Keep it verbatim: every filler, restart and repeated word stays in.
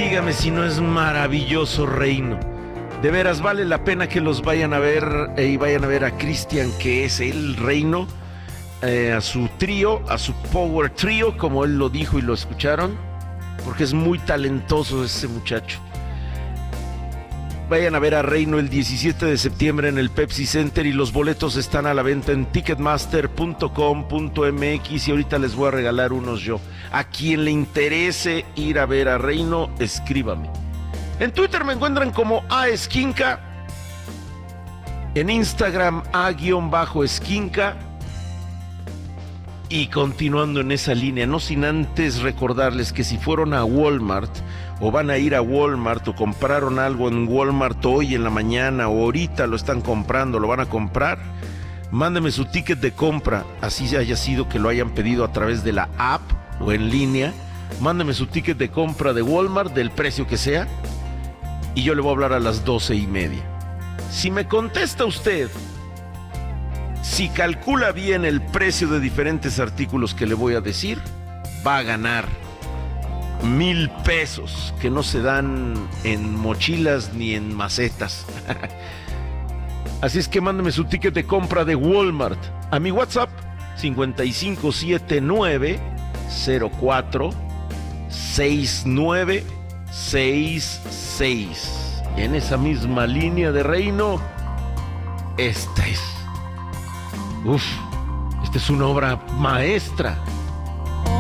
dígame si no es maravilloso Reino. De veras vale la pena que los vayan a ver eh, y vayan a ver a Cristian, que es el Reino, eh, a su trío, a su power trío, como él lo dijo y lo escucharon, porque es muy talentoso ese muchacho. Vayan a ver a Reino el diecisiete de septiembre en el Pepsi Center y los boletos están a la venta en ticketmaster punto com punto m x y ahorita les voy a regalar unos yo. A quien le interese ir a ver a Reino, escríbame. En Twitter me encuentran como aesquinca, en Instagram a-esquinca, y continuando en esa línea, no sin antes recordarles que si fueron a Walmart o van a ir a Walmart o compraron algo en Walmart hoy en la mañana o ahorita lo están comprando, lo van a comprar, mándenme su ticket de compra, así haya sido que lo hayan pedido a través de la app o en línea. Mándenme su ticket de compra de Walmart del precio que sea y yo le voy a hablar a las doce y media. Si me contesta usted, si calcula bien el precio de diferentes artículos que le voy a decir, va a ganar mil pesos que no se dan en mochilas ni en macetas. Así es que mándeme su ticket de compra de Walmart a mi WhatsApp cincuenta y cinco setenta y nueve cero cuatro seis nueve seis seis. En esa misma línea de Reino, esta es, uf, esta es una obra maestra.